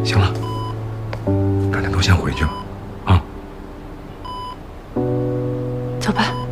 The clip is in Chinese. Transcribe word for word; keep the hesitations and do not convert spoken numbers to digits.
行了，大家都先回去吧，啊。 走吧。